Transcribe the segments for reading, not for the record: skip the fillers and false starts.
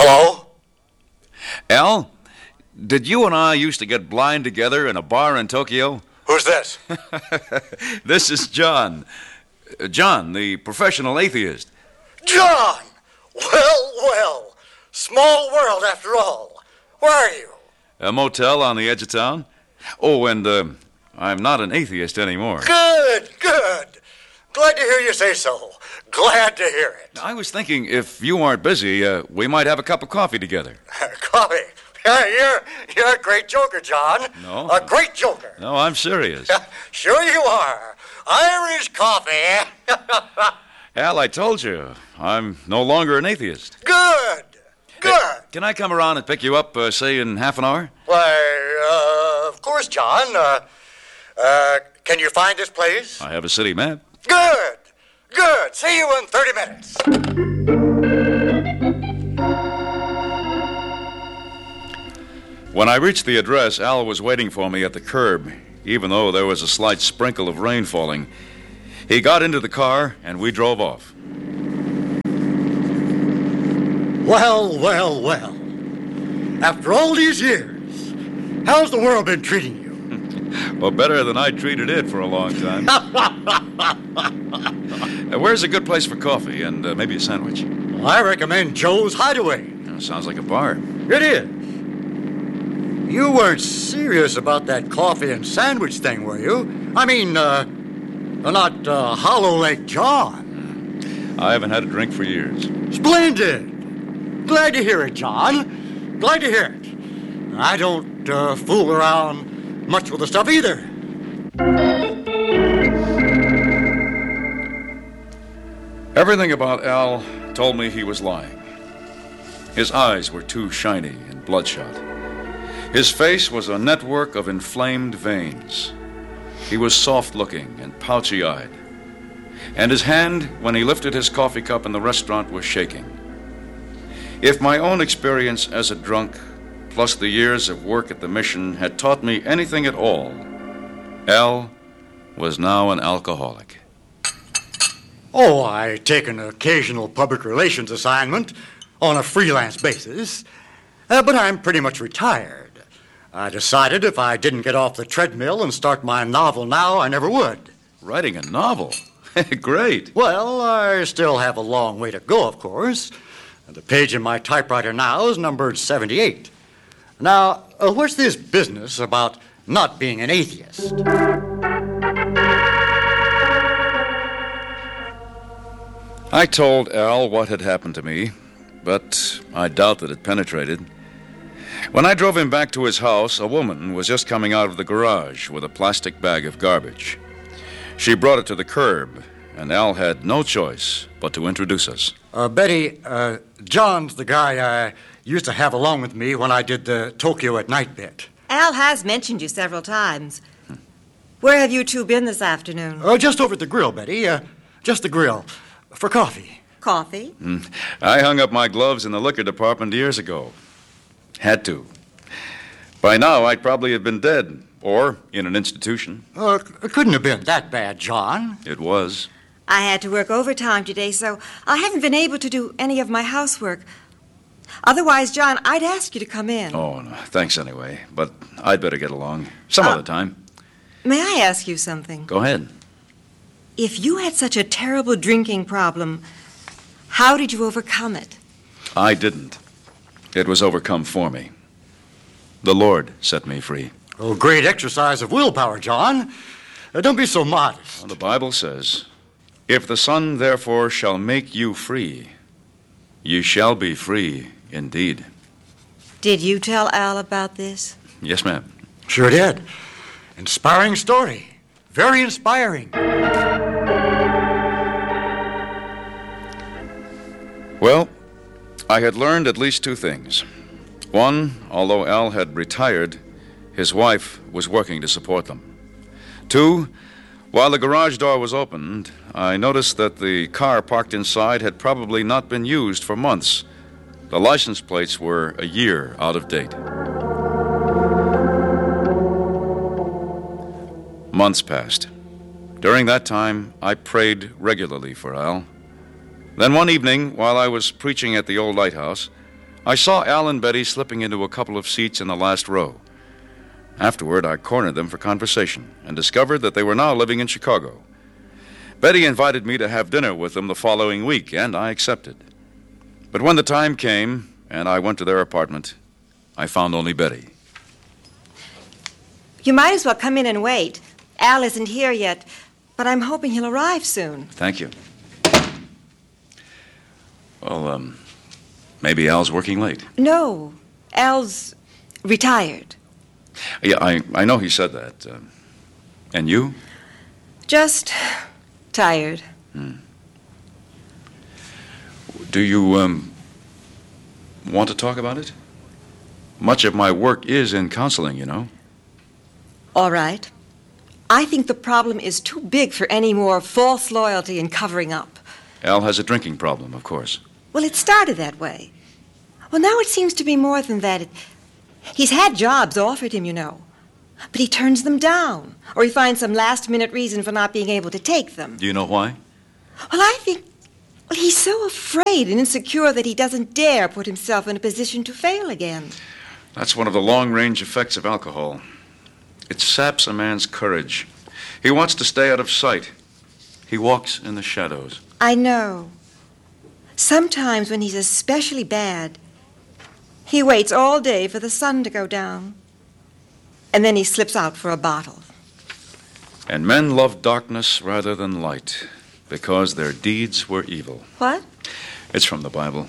Hello? Al, did you and I used to get blind together in a bar in Tokyo? Who's this? This is John. John, the professional atheist. John! Well. Small world after all. Where are you? A motel on the edge of town. Oh, and I'm not an atheist anymore. Good. Glad to hear you say so. Glad to hear it. I was thinking if you aren't busy, we might have a cup of coffee together. Coffee? You're a great joker, John. No. A great joker. No, I'm serious. Sure you are. Irish coffee. Al, I told you, I'm no longer an atheist. Good. Can I come around and pick you up, say, in half an hour? Why, of course, John. Can you find this place? I have a city map. Good. See you in 30 minutes. When I reached the address, Al was waiting for me at the curb, even though there was a slight sprinkle of rain falling. He got into the car, and we drove off. Well. After all these years, how's the world been treating you? Well, better than I treated it for a long time. Where's a good place for coffee and maybe a sandwich? I recommend Joe's Hideaway. Sounds like a bar. It is. You weren't serious about that coffee and sandwich thing, were you? I mean, not Hollow Lake John. I haven't had a drink for years. Splendid. Glad to hear it, John. Glad to hear it. I don't fool around much with the stuff either. Everything about Al told me he was lying. His eyes were too shiny and bloodshot. His face was a network of inflamed veins. He was soft-looking and pouchy-eyed. And his hand, when he lifted his coffee cup in the restaurant, was shaking. If my own experience as a drunk, plus the years of work at the mission, had taught me anything at all, Al was now an alcoholic. Oh, I take an occasional public relations assignment on a freelance basis, but I'm pretty much retired. I decided if I didn't get off the treadmill and start my novel now, I never would. Writing a novel? Great. Well, I still have a long way to go, of course. The page in my typewriter now is numbered 78. Now, what's this business about not being an atheist? I told Al what had happened to me, but I doubt that it penetrated. When I drove him back to his house, a woman was just coming out of the garage with a plastic bag of garbage. She brought it to the curb, and Al had no choice but to introduce us. Betty, John's the guy I used to have along with me when I did the Tokyo at Night bit. Al has mentioned you several times. Where have you two been this afternoon? Just over at the grill, Betty. Just the grill. For coffee. Coffee? I hung up my gloves in the liquor department years ago. Had to. By now, I'd probably have been dead, or in an institution. It couldn't have been that bad, John. It was. I had to work overtime today, so I haven't been able to do any of my housework. Otherwise, John, I'd ask you to come in. Oh, no, thanks anyway, but I'd better get along. Some other time. May I ask you something? Go ahead. If you had such a terrible drinking problem, how did you overcome it? I didn't. It was overcome for me. The Lord set me free. Oh, great exercise of willpower, John. Don't be so modest. Well, the Bible says, "If the Son therefore shall make you free, you shall be free indeed." Did you tell Al about this? Yes, ma'am. Sure did. Inspiring story. Very inspiring. Well, I had learned at least two things. One, although Al had retired, his wife was working to support them. Two, while the garage door was opened, I noticed that the car parked inside had probably not been used for months. The license plates were a year out of date. Months passed. During that time, I prayed regularly for Al. Then one evening, while I was preaching at the old lighthouse, I saw Al and Betty slipping into a couple of seats in the last row. Afterward, I cornered them for conversation and discovered that they were now living in Chicago. Betty invited me to have dinner with them the following week, and I accepted. But when the time came and I went to their apartment, I found only Betty. You might as well come in and wait. Al isn't here yet, but I'm hoping he'll arrive soon. Thank you. Well, maybe Al's working late. No, Al's retired. Yeah, I know he said that. And you? Just tired. Do you, want to talk about it? Much of my work is in counseling, you know. All right. I think the problem is too big for any more false loyalty and covering up. Al has a drinking problem, of course. Well, it started that way. Well, now it seems to be more than that. He's had jobs offered him, you know. But he turns them down, or he finds some last-minute reason for not being able to take them. Do you know why? Well, I think he's so afraid and insecure that he doesn't dare put himself in a position to fail again. That's one of the long-range effects of alcohol. It saps a man's courage. He wants to stay out of sight. He walks in the shadows. I know. Sometimes when he's especially bad, he waits all day for the sun to go down. And then he slips out for a bottle. And men love darkness rather than light, because their deeds were evil. What? It's from the Bible.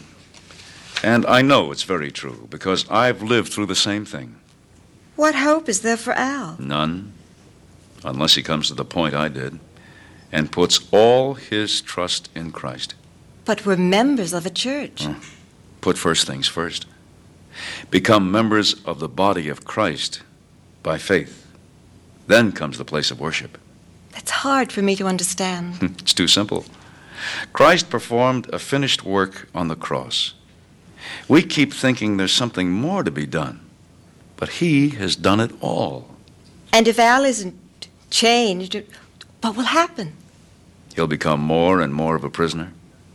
And I know it's very true, because I've lived through the same thing. What hope is there for Al? None, unless he comes to the point I did, and puts all his trust in Christ. But we're members of a church. Put first things first. Become members of the body of Christ by faith. Then comes the place of worship. That's hard for me to understand. It's too simple. Christ performed a finished work on the cross. We keep thinking there's something more to be done, but he has done it all. And if Al isn't changed, what will happen? He'll become more and more of a prisoner.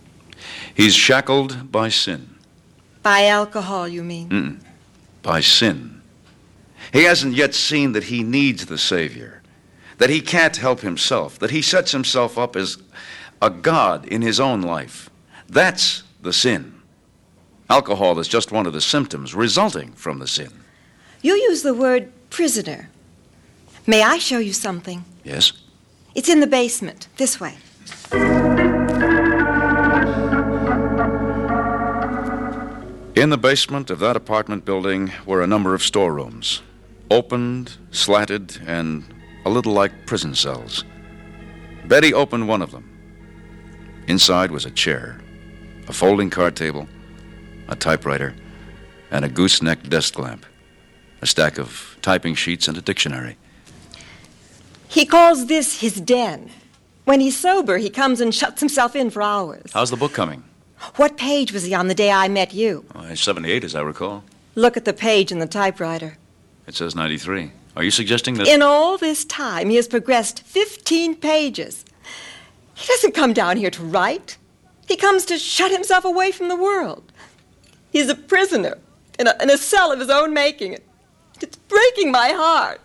He's shackled by sin. By alcohol, you mean? By sin. He hasn't yet seen that he needs the Savior, that he can't help himself, that he sets himself up as a god in his own life. That's the sin. Alcohol is just one of the symptoms resulting from the sin. You use the word prisoner. May I show you something? Yes? It's in the basement, this way. In the basement of that apartment building were a number of storerooms, opened, slatted, and a little like prison cells. Betty opened one of them. Inside was a chair, a folding card table, a typewriter, and a gooseneck desk lamp, a stack of typing sheets and a dictionary. He calls this his den. When he's sober, he comes and shuts himself in for hours. How's the book coming? What page was he on the day I met you? 78, as I recall. Look at the page in the typewriter. It says 93. Are you suggesting that... In all this time, he has progressed 15 pages. He doesn't come down here to write. He comes to shut himself away from the world. He's a prisoner in a cell of his own making. It's breaking my heart.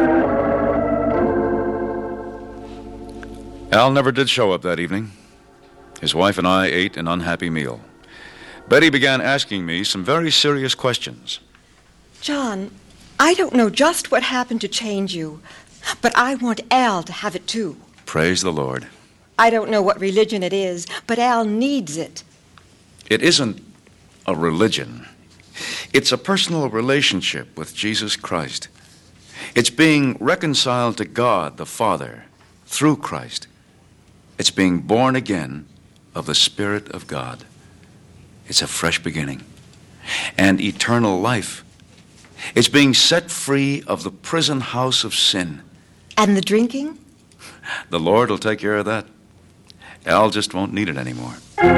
Al never did show up that evening. His wife and I ate an unhappy meal. Betty began asking me some very serious questions. John, I don't know just what happened to change you, but I want Al to have it too. Praise the Lord. I don't know what religion it is, but Al needs it. It isn't a religion. It's a personal relationship with Jesus Christ. It's being reconciled to God the Father through Christ. It's being born again of the Spirit of God. It's a fresh beginning and eternal life. It's being set free of the prison house of sin. And the drinking? The Lord will take care of that. Al just won't need it anymore.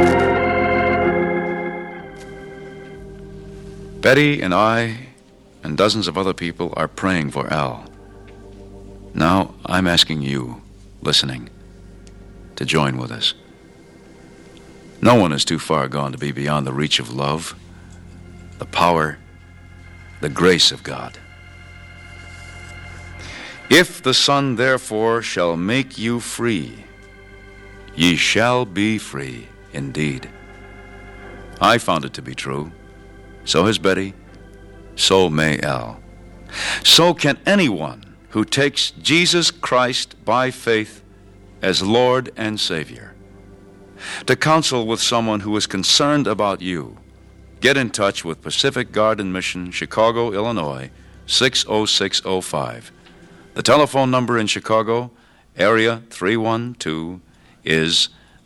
Betty and I and dozens of other people are praying for Al. Now I'm asking you, listening, to join with us. No one is too far gone to be beyond the reach of love. the power, the grace of God. If the Son therefore shall make you free, ye shall be free indeed. I found it to be true. So has Betty. So may Elle. So can anyone who takes Jesus Christ by faith as Lord and Savior. To counsel with someone who is concerned about you, get in touch with Pacific Garden Mission, Chicago, Illinois, 60605. The telephone number in Chicago, area 312, is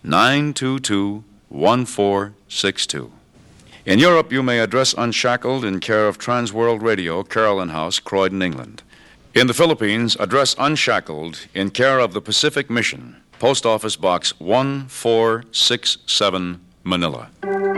922-1462. In Europe, you may address Unshackled in care of Transworld Radio, Carolyn House, Croydon, England. In the Philippines, address Unshackled in care of the Pacific Mission, Post Office Box 1467, Manila.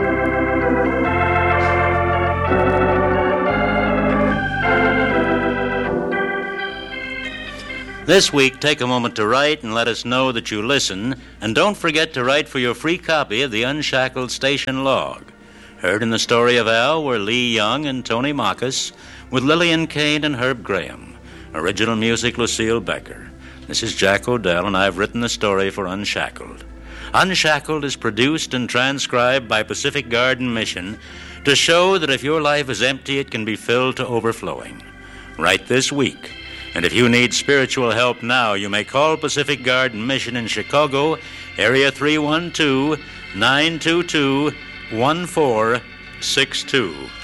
This week, take a moment to write and let us know that you listen, and don't forget to write for your free copy of the Unshackled Station Log. Heard in the story of Al were Lee Young and Tony Marcus, with Lillian Kane and Herb Graham. Original music, Lucille Becker. This is Jack O'Dell, and I've written the story for Unshackled. Unshackled is produced and transcribed by Pacific Garden Mission to show that if your life is empty, it can be filled to overflowing. Write this week. And if you need spiritual help now, you may call Pacific Garden Mission in Chicago, area 312-922-1462.